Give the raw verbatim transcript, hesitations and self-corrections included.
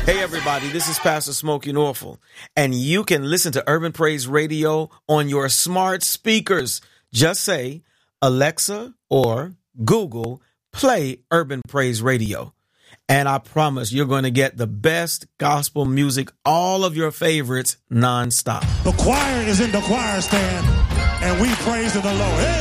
Hey, everybody, this is Pastor Smokey Norfolk, and you can listen to Urban Praise Radio on your smart speakers. Just say, Alexa or Google, play Urban Praise Radio. And I promise you're going to get the best gospel music, all of your favorites, nonstop. The choir is in the choir stand, and we praise the Lord. Hey!